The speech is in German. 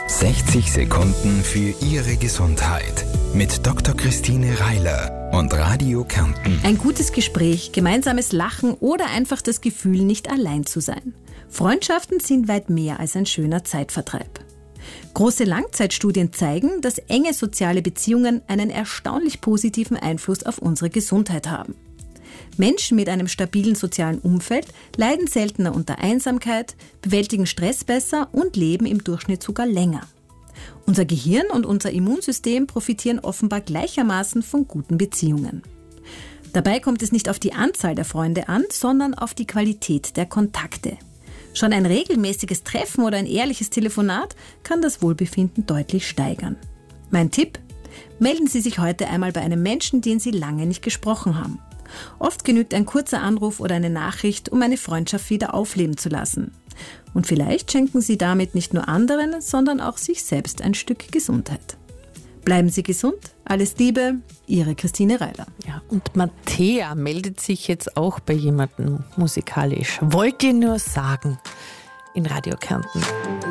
60 Sekunden für Ihre Gesundheit mit Dr. Christine Reiler und Radio Kärnten. Ein gutes Gespräch, gemeinsames Lachen oder einfach das Gefühl, nicht allein zu sein. Freundschaften sind weit mehr als ein schöner Zeitvertreib. Große Langzeitstudien zeigen, dass enge soziale Beziehungen einen erstaunlich positiven Einfluss auf unsere Gesundheit haben. Menschen mit einem stabilen sozialen Umfeld leiden seltener unter Einsamkeit, bewältigen Stress besser und leben im Durchschnitt sogar länger. Unser Gehirn und unser Immunsystem profitieren offenbar gleichermaßen von guten Beziehungen. Dabei kommt es nicht auf die Anzahl der Freunde an, sondern auf die Qualität der Kontakte. Schon ein regelmäßiges Treffen oder ein ehrliches Telefonat kann das Wohlbefinden deutlich steigern. Mein Tipp? Melden Sie sich heute einmal bei einem Menschen, den Sie lange nicht gesprochen haben. Oft genügt ein kurzer Anruf oder eine Nachricht, um eine Freundschaft wieder aufleben zu lassen. Und vielleicht schenken Sie damit nicht nur anderen, sondern auch sich selbst ein Stück Gesundheit. Bleiben Sie gesund, alles Liebe, Ihre Christine Reiler. Ja, und Mattea meldet sich jetzt auch bei jemandem musikalisch. Wollt ihr nur sagen in Radio Kärnten.